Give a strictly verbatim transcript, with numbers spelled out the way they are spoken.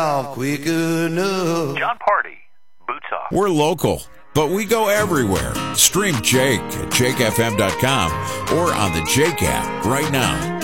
quick enough. John Party, Boots Off. We're local, but we go everywhere. Stream Jake at jake f m dot com or on the Jake app right now.